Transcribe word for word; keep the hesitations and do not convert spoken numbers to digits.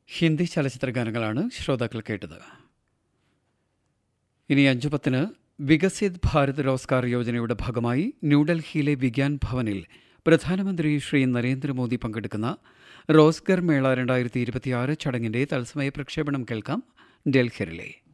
ഹിന്ദി ചലച്ചിത്ര ഗാനങ്ങളാണ് ശ്രോതാക്കൾ കേട്ടത്. ഇനി അഞ്ചു പത്തിന് വികസിത് ഭാരത് റോസ്ഗാർ യോജനയുടെ ഭാഗമായി ന്യൂഡൽഹിയിലെ വിഗ്യാൻ ഭവനിൽ പ്രധാനമന്ത്രി ശ്രീ നരേന്ദ്രമോദി പങ്കെടുക്കുന്ന റോസ്ഗർ മേള രണ്ടായിരത്തി ഇരുപത്തിയാറ് ചടങ്ങിന്റെ തത്സമയ പ്രക്ഷേപണം കേൾക്കാം. ഡൽഹിയിലെ